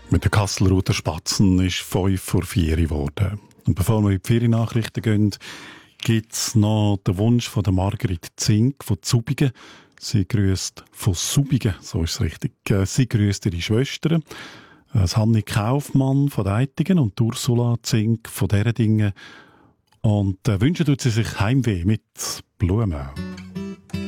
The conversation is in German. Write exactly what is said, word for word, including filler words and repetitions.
Mit den Kasselruther Spatzen ist fünf vor vier geworden. Und bevor wir in die Feriennachrichten gehen, gibt es noch den Wunsch von der Margrit Zink von Zubigen. Sie grüßt von Subigen, so ist es richtig. Sie grüßt ihre Schwestern, das Hanni Kaufmann von Deitigen und Ursula Zink von Deredingen. Und äh, wünschen tut sie sich Heimweh mit Blumen.